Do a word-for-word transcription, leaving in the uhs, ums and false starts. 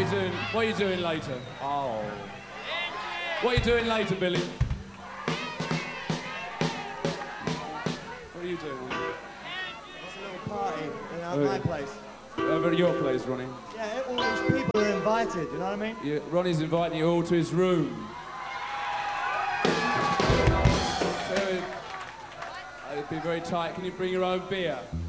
you doing? What are you doing later? Oh. What are you doing later, Billy? What are you doing? It's a little party, you know, at my place. Over at your place, Ronnie. Yeah, all these people are invited, you know what I mean? Yeah, Ronnie's inviting you all to his room. So, it'd be very tight. Can you bring your own beer?